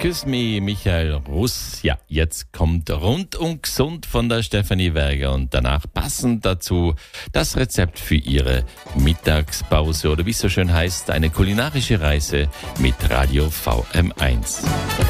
Küss Me, Michael Russ. Ja, jetzt kommt Rund und Gesund von der Stefanie Werger und danach passend dazu das Rezept für Ihre Mittagspause oder wie es so schön heißt, eine kulinarische Reise mit Radio VM1.